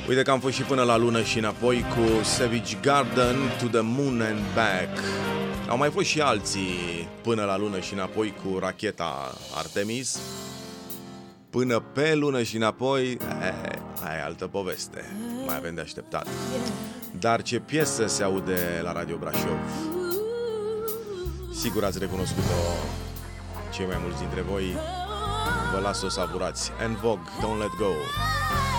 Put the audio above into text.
Uite că am fost și până la lună și înapoi cu Savage Garden, To the Moon and Back. Au mai fost și alții până la lună și înapoi cu racheta Artemis. Până pe lună și înapoi, aia e altă poveste. Mai avem de așteptat. Dar ce piesă se aude la Radio Brașov? Sigur ați recunoscut-o cei mai mulți dintre voi. Vă las să o savurați. En Vogue, Don't Let Go.